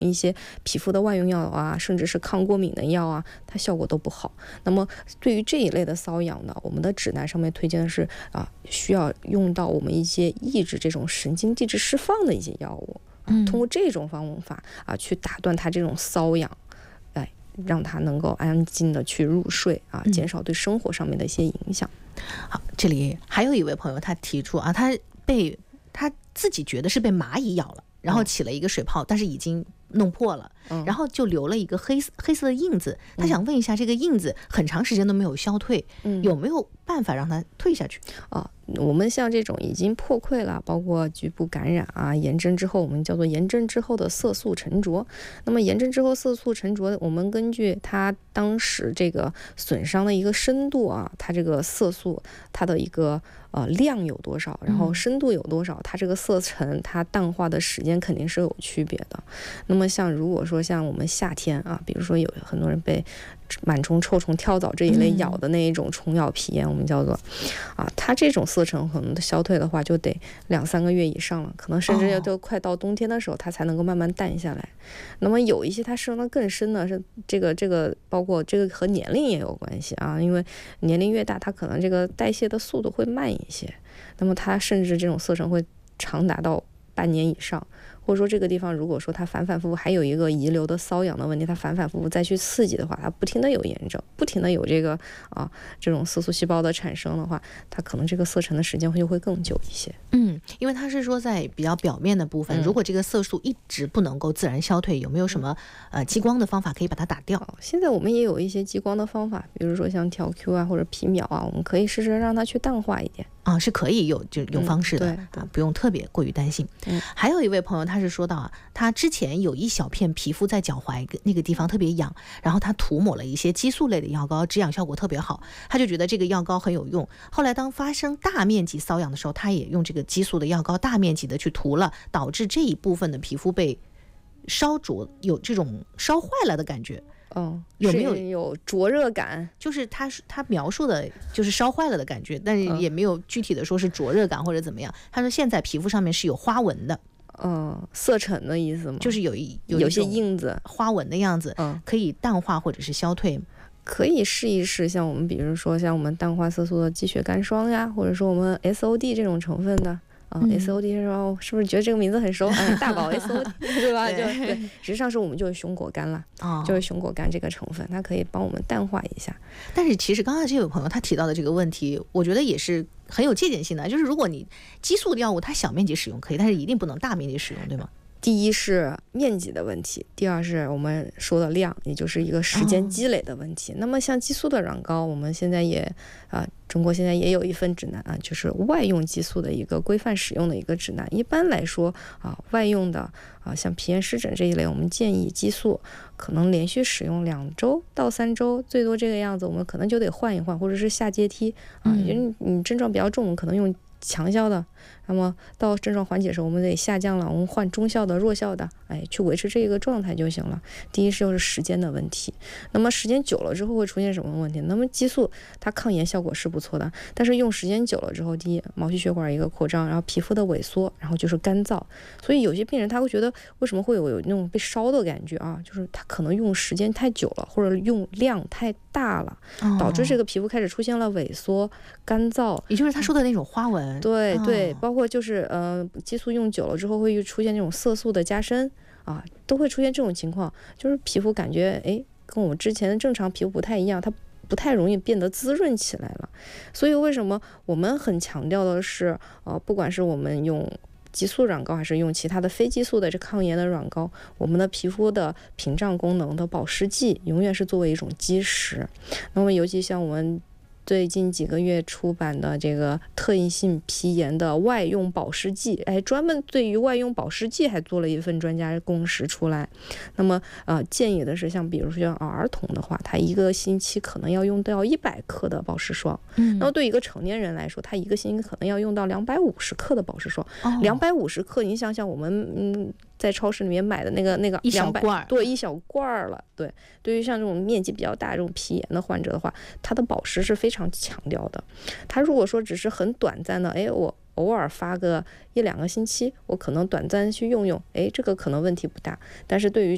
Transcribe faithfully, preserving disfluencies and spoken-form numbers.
一些皮肤的外用药啊，甚至是抗过敏的药啊，它效果都不好。那么对于这一类的瘙痒呢，我们的指南上面推荐的是啊，需要用到我们一些抑制这种神经递质释放的一些药物，啊、通过这种方法啊，去打断它这种瘙痒，哎，让它能够安静的去入睡啊，减少对生活上面的一些影响。 好，这里还有一位朋友他提出啊，他被他自己觉得是被蚂蚁咬了，然后起了一个水泡，但是已经弄破了， 嗯、 然后就留了一个黑黑色的印子。他想问一下，这个印子很长时间都没有消退，嗯、有没有办法让它退下去？ 啊，我们像这种已经破溃了，包括局部感染啊，炎症之后，我们叫做炎症之后的色素沉着。那么炎症之后色素沉着，我们根据它当时这个损伤的一个深度啊，它这个色素它的一个呃量有多少，然后深度有多少，它这个色沉它淡化的时间肯定是有区别的。那么像如果说像我们夏天啊，比如说有很多人被螨虫、臭虫、跳蚤这一类咬的那一种虫咬皮炎，我们叫做啊，它这种色沉可能消退的话，就得两三个月以上了，可能甚至要就快到冬天的时候，它才能够慢慢淡下来。那么有一些它伤得更深呢，是这个这个包括这个和年龄也有关系啊，因为年龄越大，它可能这个代谢的速度会慢一些，那么它甚至这种色沉会长达到半年以上。或者说这个地方如果说它反反复复还有一个遗留的瘙痒的问题，它反反复复再去刺激的话，它不停的有炎症，不停的有这个啊这种色素细胞的产生的话，它可能这个色沉的时间会会更久一些。 嗯，因为它是说在比较表面的部分，嗯、如果这个色素一直不能够自然消退，有没有什么呃激光的方法可以把它打掉？ 现在我们也有一些激光的方法，比如说像调 Q 啊或者皮秒啊，我们可以试着让它去淡化一点。 啊，是可以有就有方式的、 嗯、 啊，不用特别过于担心。嗯，还有一位朋友他是说到啊，他之前有一小片皮肤在脚踝那个地方特别痒，然后他涂抹了一些激素类的药膏，止痒效果特别好，他就觉得这个药膏很有用。后来当发生大面积瘙痒的时候，他也用这个激素的药膏大面积的去涂了，导致这一部分的皮肤被烧灼，有这种烧坏了的感觉。 哦， 有没有有灼热感？ 就是他他描述的就是烧坏了的感觉，但是也没有具体的说是灼热感或者怎么样。他说现在皮肤上面是有花纹的， 嗯，色沉的意思吗？ 就是有一有有些印子、 花纹的样子，嗯，可以淡化或者是消退。 可以试一试，像我们比如说像我们淡化色素的鸡血干霜呀，或者说我们 S O D 这种成分的。啊、嗯、，S O D 是吧？是不是觉得这个名字很熟？哎，大宝 S O D 对吧？对就对，实际上是我们就是熊果苷了，哦、就是熊果苷这个成分，它可以帮我们淡化一下。 但是其实刚才这位朋友他提到的这个问题，我觉得也是很有借鉴性的，就是如果你激素的药物它小面积使用可以，但是一定不能大面积使用，对吗？ 第一是面积的问题，第二是我们说的量，也就是一个时间积累的问题。哦、那么像激素的软膏，我们现在也啊、呃，中国现在也有一份指南啊，就是外用激素的一个规范使用的一个指南。一般来说啊，外用的啊，像皮炎湿疹这一类，我们建议激素可能连续使用两周到三周，最多这个样子，我们可能就得换一换，或者是下阶梯啊，因为你症状比较重，我们可能用强效的，那么到症状缓解的时候，我们得下降了，我们换中效的、弱效的，哎，去维持这个状态就行了。第一是就是时间的问题，那么时间久了之后会出现什么问题？那么激素它抗炎效果是不错的，但是用时间久了之后，第一毛细血管一个扩张，然后皮肤的萎缩，然后就是干燥，所以有些病人他会觉得为什么会有有那种被烧的感觉啊？就是他可能用时间太久了，或者用量太大了，导致这个皮肤开始出现了萎缩、干燥， 也就是他说的那种花纹。 对对，包括就是呃，激素用久了之后会出现这种色素的加深啊，都会出现这种情况，就是皮肤感觉哎，跟我们之前的正常皮肤不太一样，它不太容易变得滋润起来了。所以为什么我们很强调的是，呃，不管是我们用激素软膏还是用其他的非激素的这抗炎的软膏，我们的皮肤的屏障功能的保湿剂永远是作为一种基石。那么尤其像我们最近几个月出版的这个特异性皮炎的外用保湿剂，哎，专门对于外用保湿剂还做了一份专家共识出来。那么呃，建议的是像比如说像儿童的话，他一个星期可能要用到一百克的保湿霜，嗯，然后对一个成年人来说，他一个星期可能要用到两百五十克的保湿霜。两百五十克，你想想我们嗯。在超市里面买的那个那个一小罐， 对，一小罐了。对，对于像这种面积比较大、这种皮炎的患者的话，它的保湿是非常强调的。它如果说只是很短暂的，哎，我偶尔发个一两个星期，我可能短暂去用用，哎，这个可能问题不大。但是对于